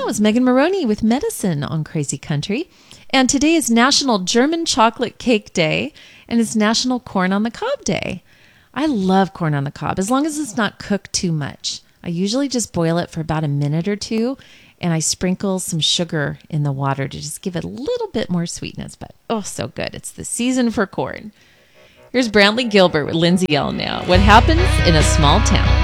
That was Megan Maroney with Medicine on Crazy Country. And today is National German Chocolate Cake Day, and it's National Corn on the Cob Day. I love corn on the cob, as long as it's not cooked too much. I usually just boil it for about a minute or two, and I sprinkle some sugar in the water to just give it a little bit more sweetness. But oh, so good. It's the season for corn. Here's Brantley Gilbert with Lindsay Ell now. What happens in a small town?